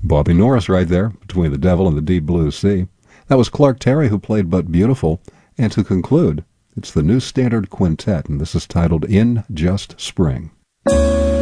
Bobby Norris right there, Between the Devil and the Deep Blue Sea. That was Clark Terry who played But Beautiful. And to conclude, it's the New Standard Quintet, and this is titled In Just Spring.